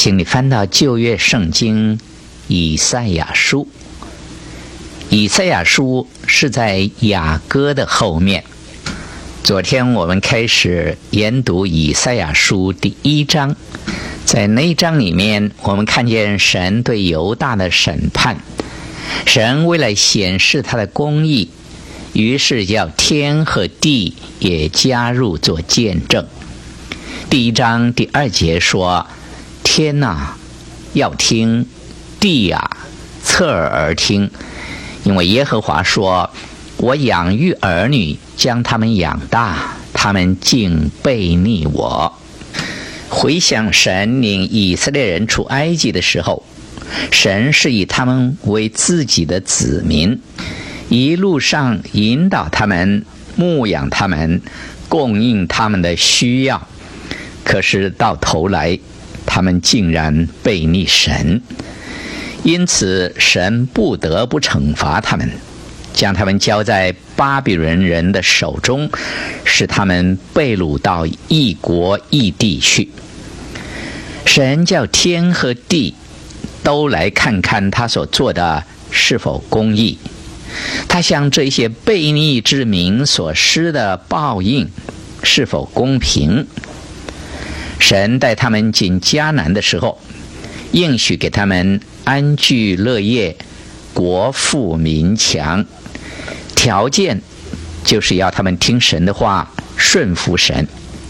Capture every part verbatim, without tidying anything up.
请你翻到旧约圣经以赛亚书。以赛亚书是在雅歌的后面。昨天我们开始研读以赛亚书第一章，在那一章里面，我们看见神对犹大的审判。神为了显示他的公义，于是叫天和地也加入做见证。第一章第二节说，天哪，要听，地啊，侧耳而听，因为耶和华说，我养育儿女，将他们养大，他们竟背逆我。回想神领以色列人出埃及的时候，神是以他们为自己的子民，一路上引导他们，牧养他们，供应他们的需要。可是到头来，他们竟然背逆神，因此神不得不惩罚他们，将他们交在巴比伦人的手中，使他们被掳到异国异地去。神叫天和地都来看看他所做的是否公义，他向这些悖逆之民所施的报应是否公平。神带他们进迦南的时候，应许给他们安居乐业，国富民强，条件就是要他们听神的话，顺服神。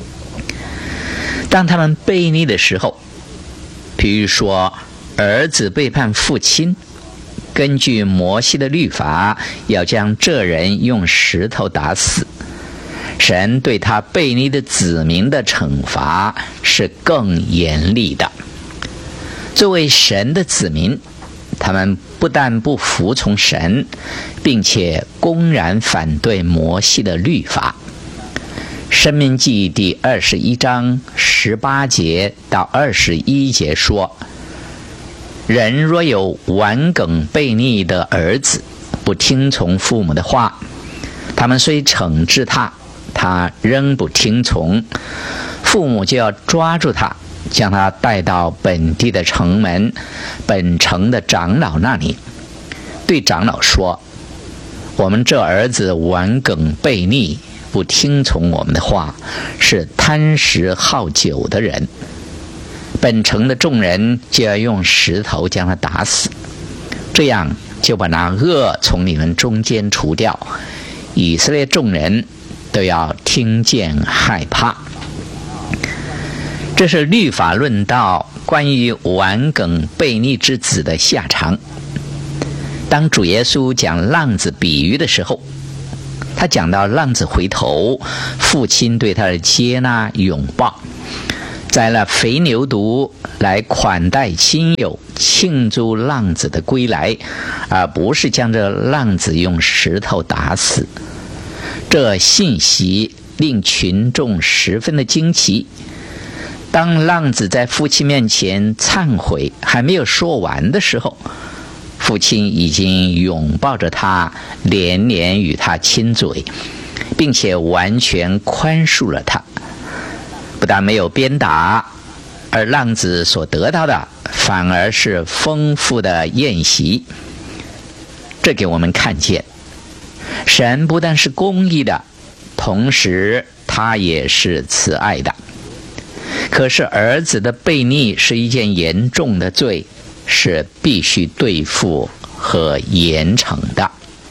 当他们悖逆的时候，比如说儿子背叛父亲，根据摩西的律法，要将这人用石头打死。神对他悖逆的子民的惩罚是更严厉的。作为神的子民，他们不但不服从神，并且公然反对摩西的律法。申命记第二十一章十八节到二十一节说，人若有顽梗悖逆的儿子，不听从父母的话，他们虽惩治他，他仍不听从，父母就要抓住他，将他带到本地的城门，本城的长老那里，对长老说，我们这儿子顽梗悖逆，不听从我们的话，是贪食好酒的人。本城的众人就要用石头将他打死，这样就把那恶从你们中间除掉，以色列众人都要听见害怕。这是律法论道关于顽梗悖逆之子的下场。当主耶稣讲浪子比喻的时候，他讲到浪子回头，父亲对他的接纳拥抱，宰了肥牛犊来款待亲友，庆祝浪子的归来，而不是将这浪子用石头打死。这信息令群众十分的惊奇。当浪子在父亲面前忏悔还没有说完的时候，父亲已经拥抱着他，连连与他亲嘴，并且完全宽恕了他。不但没有鞭打，而浪子所得到的反而是丰富的宴席。这给我们看见，神不但是公义的，同时他也是慈爱的。可是儿子的悖逆是一件严重的罪，是必须对付和严惩的。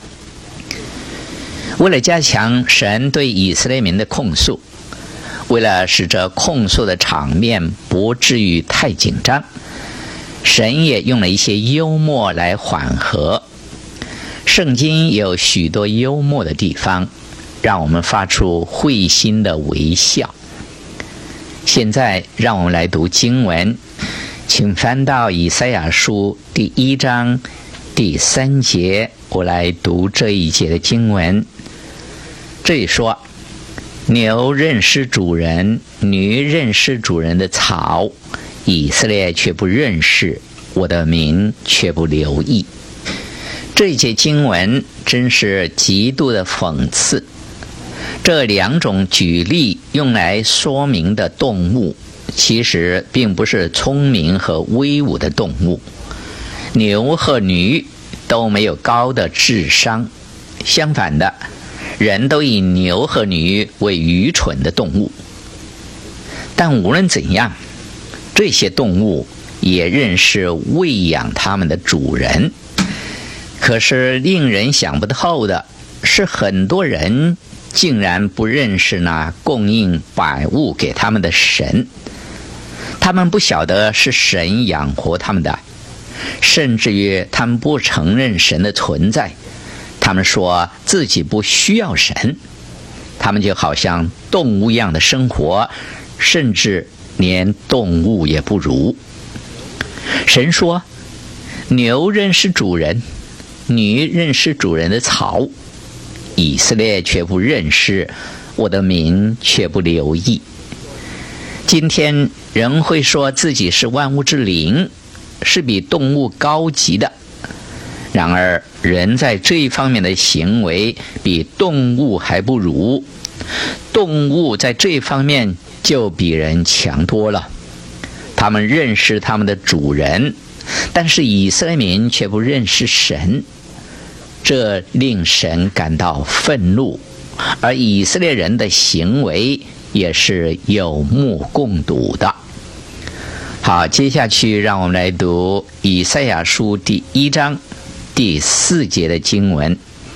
为了加强神对以色列民的控诉，为了使这控诉的场面不至于太紧张，神也用了一些幽默来缓和。圣经有许多幽默的地方，让我们发出会心的微笑。现在让我们来读经文，请翻到以赛亚书第一章第三节，我来读这一节的经文。这里说，牛认识主人，驴认识主人的槽，以色列却不认识，我的民却不留意。这一节经文真是极度的讽刺。这两种举例用来说明的动物其实并不是聪明和威武的动物，牛和驴都没有高的智商，相反的，人都以牛和驴为愚蠢的动物。但无论怎样，这些动物也认识喂养它们的主人。可是令人想不透的是，很多人竟然不认识那供应百物给他们的神。他们不晓得是神养活他们的，甚至于他们不承认神的存在。他们说自己不需要神，他们就好像动物一样的生活，甚至连动物也不如。神说，牛认识主人，驴认识主人的草，以色列却不认识，我的民却不留意。今天人会说自己是万物之灵，是比动物高级的，然而人在这一方面的行为比动物还不如，动物在这一方面就比人强多了。他们认识他们的主人，但是以色列民却不认识神，这令神感到愤怒，而以色列人的行为也是有目共睹的。好，接下去让我们来读以赛亚书第一章第四节的经文。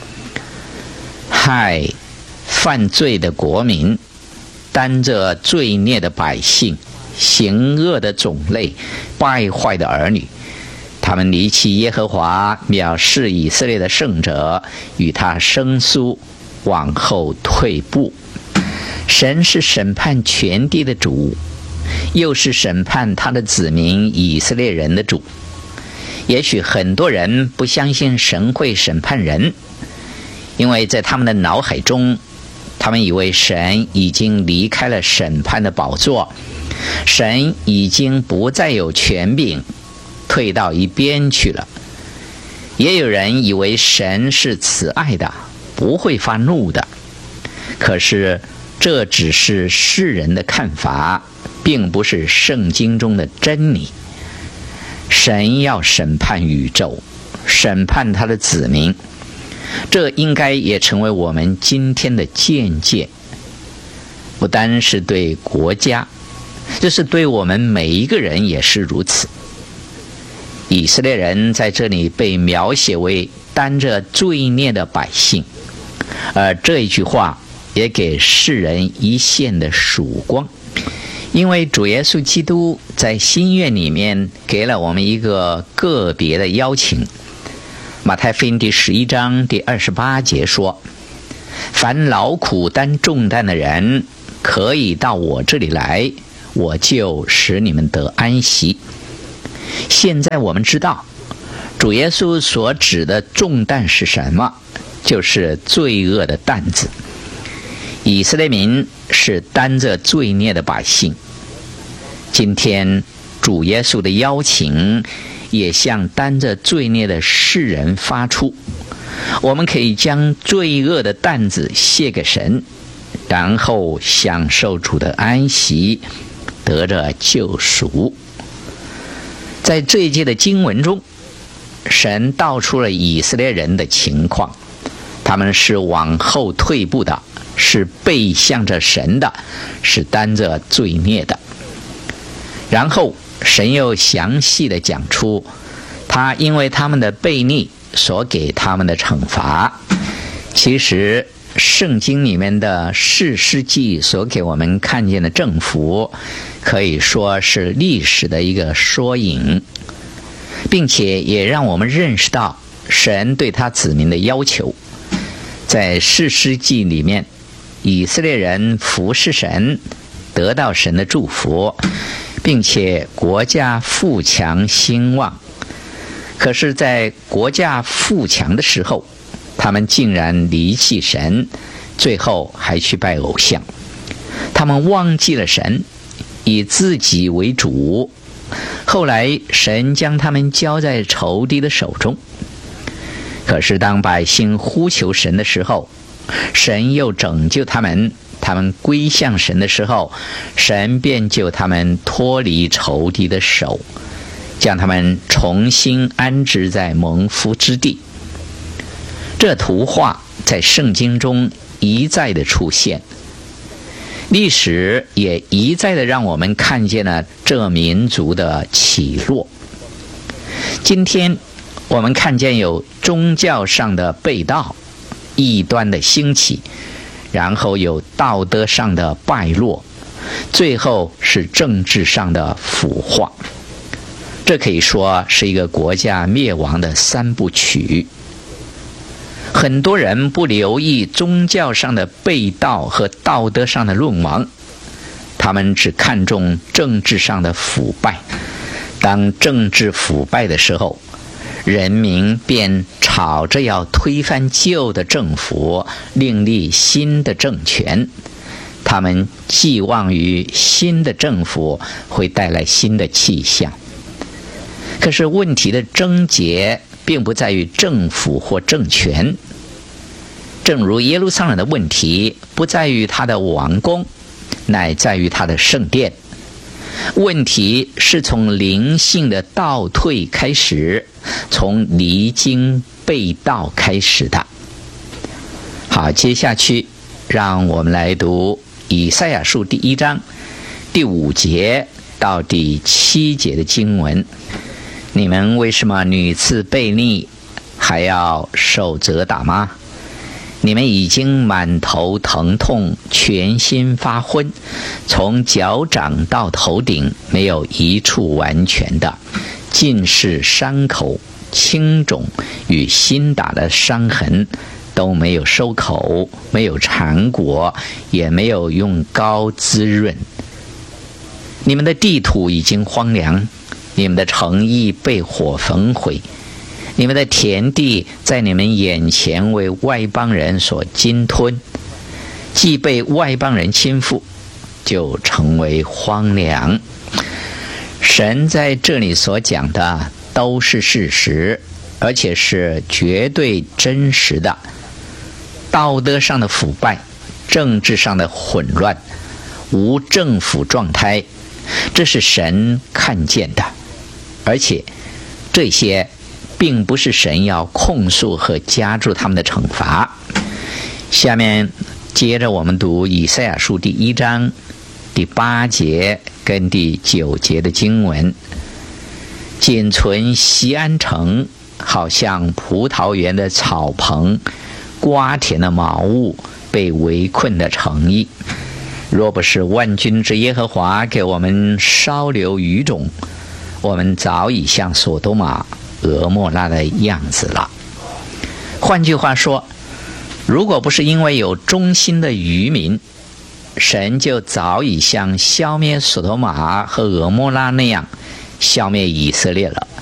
害犯罪的国民，担着罪孽的百姓，行恶的种类，败坏的儿女，他们离弃耶和华，藐视以色列的圣者，与他生疏，往后退步。神是审判全地的主，又是审判他的子民以色列人的主。也许很多人不相信神会审判人，因为在他们的脑海中，他们以为神已经离开了审判的宝座，神已经不再有权柄，退到一边去了。也有人以为神是慈爱的，不会发怒的。可是这只是世人的看法，并不是圣经中的真理。神要审判宇宙，审判他的子民，这应该也成为我们今天的见解。不单是对国家，就是对我们每一个人也是如此。以色列人在这里被描写为担着罪孽的百姓，而这一句话也给世人一线的曙光，因为主耶稣基督在新约里面给了我们一个个别的邀请。马太福音第十一章第二十八节说，凡劳苦担重担的人，可以到我这里来，我就使你们得安息。现在我们知道，主耶稣所指的重担是什么？就是罪恶的担子。以色列民是担着罪孽的百姓。今天主耶稣的邀请也向担着罪孽的世人发出，我们可以将罪恶的担子卸给神，然后享受主的安息，得着救赎。在这一节的经文中，神道出了以色列人的情况，他们是往后退步的，是背向着神的，是担着罪孽的。然后神又详细的讲出他因为他们的悖逆所给他们的惩罚。其实圣经里面的士师记所给我们看见的政府，可以说是历史的一个缩影，并且也让我们认识到神对他子民的要求。在士师记里面，以色列人服侍神，得到神的祝福，并且国家富强兴旺。可是在国家富强的时候，他们竟然离弃神，最后还去拜偶像。他们忘记了神，以自己为主。后来神将他们交在仇敌的手中。可是当百姓呼求神的时候，神又拯救他们， 他们归向神的时候，神便救他们脱离仇敌的手，将他们重新安置在蒙福之地。这图画在圣经中一再的出现，历史也一再的让我们看见了这民族的起落。今天我们看见有宗教上的背道，异端的兴起，然后有道德上的败落，最后是政治上的腐化。这可以说是一个国家灭亡的三部曲。很多人不留意宗教上的背道和道德上的论亡，他们只看重政治上的腐败。当政治腐败的时候，人民便吵着要推翻旧的政府，另立新的政权。他们寄望于新的政府会带来新的气象。可是问题的症结并不在于政府或政权，正如耶路撒冷的问题不在于它的王宫，乃在于它的圣殿。问题是从灵性的倒退开始，从离经背道开始的。好，接下去让我们来读以赛亚书第一章第五节到第七节的经文。你们为什么屡次悖逆，还要受责打吗？你们已经满头疼痛，全身发昏，从脚掌到头顶没有一处完全的，尽是伤口、青肿与新打的伤痕，都没有收口，没有缠裹，也没有用膏滋润。你们的地土已经荒凉，你们的城邑被火焚毁，你们的田地在你们眼前为外邦人所侵吞，既被外邦人侵附，就成为荒凉。神在这里所讲的都是事实，而且是绝对真实的。道德上的腐败，政治上的混乱，无政府状态，这是神看见的，而且这些并不是神要控诉和加注他们的惩罚。下面接着我们读以赛亚书第一章第八节跟第九节的经文。仅存锡安城，好像葡萄园的草棚，瓜田的茅屋，被围困的城邑。若不是万军之耶和华给我们稍留余种，我们早已像所多玛、俄莫拉的样子了。换句话说，如果不是因为有忠心的渔民，神就早已像消灭所多玛和俄莫拉那样消灭以色列了。